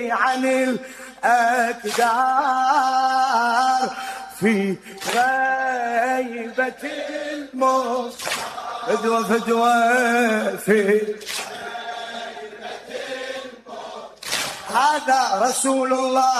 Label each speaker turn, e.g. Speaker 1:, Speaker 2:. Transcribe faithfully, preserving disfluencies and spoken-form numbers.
Speaker 1: عن الأكدار في غيبة الموت. فدوة فدوة في غيبة الموت. هذا رسول الله